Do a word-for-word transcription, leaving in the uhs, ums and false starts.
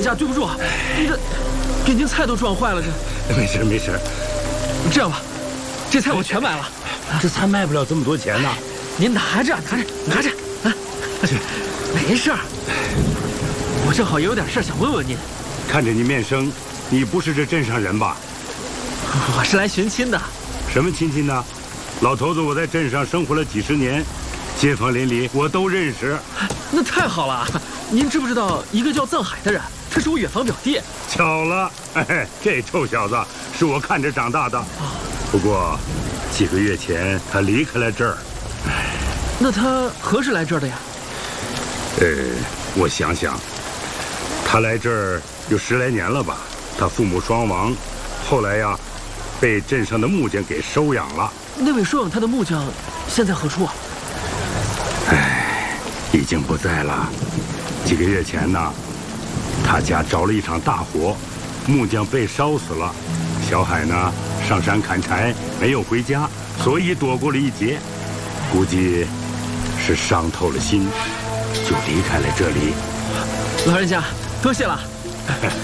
家对不住，你这给您菜都撞坏了，这。 没事没事。 这样吧，这菜我全买了。 这菜卖不了这么多钱呢。 您拿着拿着拿着啊！没事儿，我正好也有点事想问问您。 看着你面生，你不是这镇上人吧？ 我是来寻亲的。 什么亲戚呢？老头子，我在镇上生活了几十年，街坊邻里我都认识。 那太好了！您知不知道一个叫赠海的人？他是我远房表弟。 巧了，哎，这臭小子是我看着长大的。不过几个月前他离开了这儿。 那他何时来这儿的呀？ 呃，我想想，他来这儿有十来年了吧。他父母双亡，后来呀，被镇上的木匠给收养了。 那位收养他的木匠现在何处啊？ 唉，已经不在了。几个月前呢，他家着了一场大火，木匠被烧死了。小海呢，上山砍柴没有回家，所以躲过了一劫。估计是伤透了心，就离开了这里。 老人家，多谢了。